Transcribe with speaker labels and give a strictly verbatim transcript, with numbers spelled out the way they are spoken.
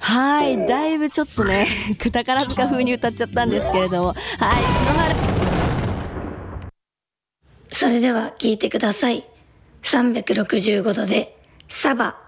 Speaker 1: はい、だいぶちょっとね宝塚風に歌っちゃったんですけれども、はい、篠原。
Speaker 2: それでは聴いてください。さんびゃくろくじゅうごどでサバ。